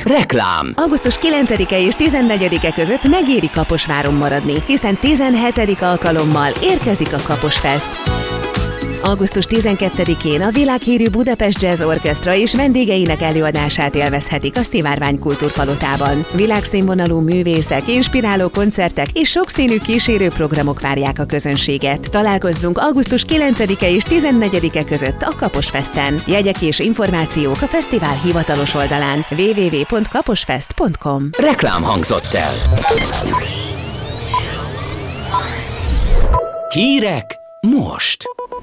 Reklám. Augusztus 9-e és 14-e között megéri Kaposváron maradni, hiszen 17. alkalommal érkezik a Kaposfest. Augusztus 12-én a világhírű Budapest Jazz Orchestra és vendégeinek előadását élvezhetik a Szivárvány Kultúrpalotában. Világszínvonalú művészek, inspiráló koncertek és sokszínű kísérőprogramok várják a közönséget. Találkozzunk augusztus 9-e és 14-e között a Kaposfesten. Jegyek és információk a fesztivál hivatalos oldalán www.kaposfest.com. Reklám hangzott el. Hírek most.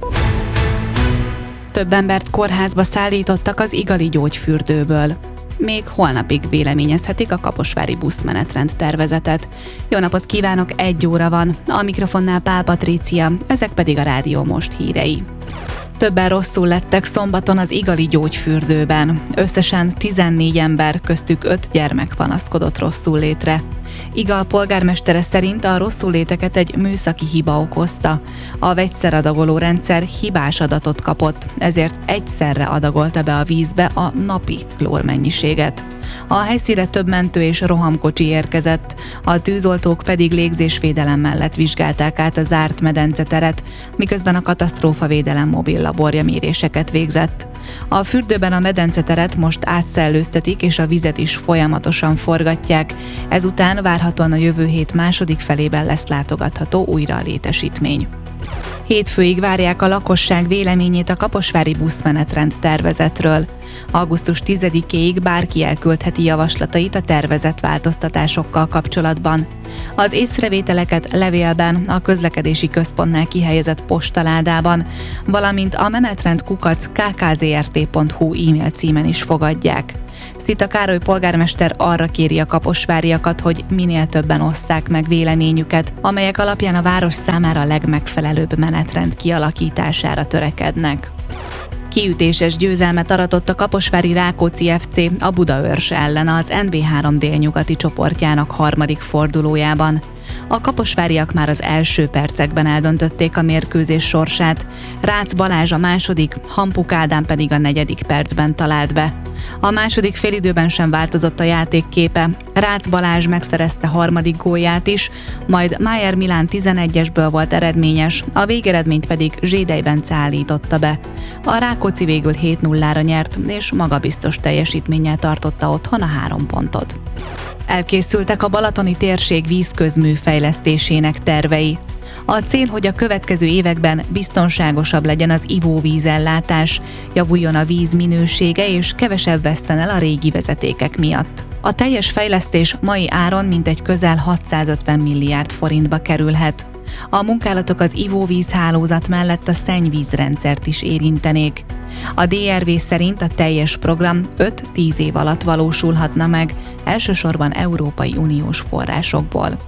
Több embert kórházba szállítottak az Igali gyógyfürdőből. Még holnapig véleményezhetik a kaposvári buszmenetrend tervezetet. Jó napot kívánok, 1 óra van. A mikrofonnál Pál Patrícia, ezek pedig a Rádió Most hírei. Többen rosszul lettek szombaton az Igali gyógyfürdőben. Összesen 14 ember, köztük 5 gyermek panaszkodott rosszullétre. Igal polgármestere szerint a rosszulléteket egy műszaki hiba okozta. A vegyszeradagoló rendszer hibás adatot kapott, ezért egyszerre adagolta be a vízbe a napi klórmennyiséget. A helyszínre több mentő és rohamkocsi érkezett, a tűzoltók pedig légzésvédelem mellett vizsgálták át a zárt medenceteret, miközben a katasztrófavédelem mobil laborja méréseket végzett. A fürdőben a medenceteret most átszellőztetik és a vizet is folyamatosan forgatják, ezután várhatóan a jövő hét második felében lesz látogatható újra a létesítmény. Hétfőig várják a lakosság véleményét a kaposvári buszmenetrend tervezetről. Augusztus 10-éig bárki elküldheti javaslatait a tervezett változtatásokkal kapcsolatban. Az észrevételeket levélben, a közlekedési központnál kihelyezett postaládában, valamint a menetrend@kkzrt.hu e-mail címen is fogadják. Szita Károly polgármester arra kéri a kaposváriakat, hogy minél többen osszák meg véleményüket, amelyek alapján a város számára a legmegfelelőbb menetrend kialakítására törekednek. Kiütéses győzelmet aratott a kaposvári Rákóczi FC a Budaörs ellen az NB3 délnyugati csoportjának harmadik fordulójában. A kaposváriak már az első percekben eldöntötték a mérkőzés sorsát, Rácz Balázs a második, Hampuk Ádám pedig a 4. percben talált be. A második félidőben sem változott a játékképe, Rácz Balázs megszerezte harmadik gólját is, majd Májer Milán 11-esből volt eredményes, a végeredményt pedig Zsédej Bence állította be. A Rákóczi végül 7-0-ra nyert, és magabiztos teljesítménnyel tartotta otthon a 3 pontot. Elkészültek a balatoni térség vízközmű tervei. A cél, hogy a következő években biztonságosabb legyen az ivóvízellátás, javuljon a víz minősége és kevesebb veszten el a régi vezetékek miatt. A teljes fejlesztés mai áron mintegy közel 650 milliárd forintba kerülhet. A munkálatok az ivóvízhálózat mellett a szennyvízrendszert is érintenék. A DRV szerint a teljes program 5-10 év alatt valósulhatna meg, elsősorban Európai Uniós forrásokból.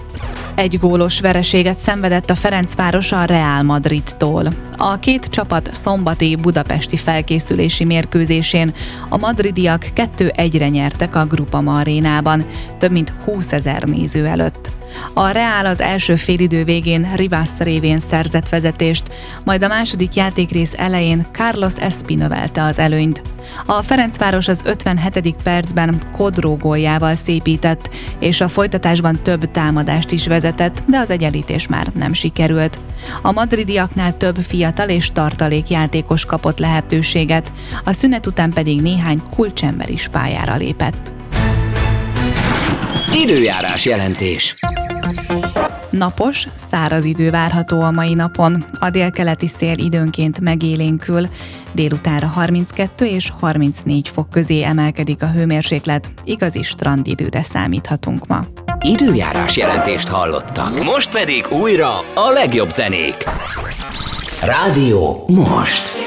1 gólos vereséget szenvedett a Ferencváros a Real Madridtól. A két csapat szombati budapesti felkészülési mérkőzésén a madridiak 2-1-re nyertek a Groupama arénában, több mint 20 000 néző előtt. A Real az első félidő végén Rivas révén szerzett vezetést, majd a második játékrész elején Carlos Espi növelte az előnyt. A Ferencváros az 57. percben Kodró góljával szépített, és a folytatásban több támadást is vezetett, de az egyenlítés már nem sikerült. A madridiaknál több fiatal és tartalék játékos kapott lehetőséget, a szünet után pedig néhány kulcsember is pályára lépett. Időjárás jelentés. Napos, száraz idő várható a mai napon. A délkeleti szél időnként megélénkül, délutánra 32 és 34 fok közé emelkedik a hőmérséklet, igazi strandidőre számíthatunk ma. Időjárás jelentést hallottak. Most pedig újra a legjobb zenék. Rádió Most.